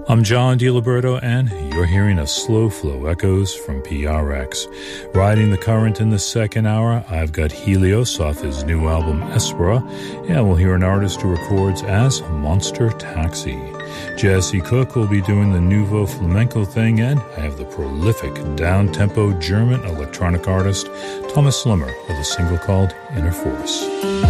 I'm John DiLiberto, and you're hearing a Slow Flow Echoes from PRX. Riding the current in the second hour, I've got Helios off his new album Espera, and we'll hear an artist who records as Monster Taxi. Jesse Cook will be doing the Nouveau Flamenco thing, and I have the prolific down-tempo German electronic artist Thomas Slimmer with a single called Inner Force.